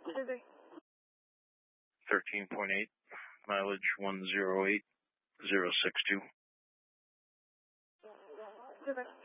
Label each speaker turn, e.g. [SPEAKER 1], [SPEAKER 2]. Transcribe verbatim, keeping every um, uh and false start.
[SPEAKER 1] thirteen point eight, mileage one zero eight zero six two.